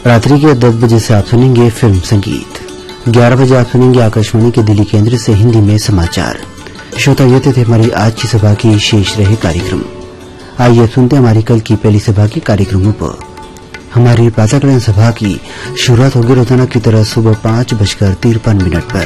रात्रि के 10 बजे से आप सुनेंगे फिल्म संगीत। 11 बजे आप सुनेंगे आकाशवाणी के दिल्ली केंद्र से हिंदी में समाचार। श्रोता, ये थे हमारी आज की सभा की शेष रहे कार्यक्रम। आइए सुनते हमारी कल की पहली सभा के कार्यक्रमों पर। हमारी प्रातःकालीन सभा की शुरुआत होगी रोजाना की तरह सुबह 5:53 पर।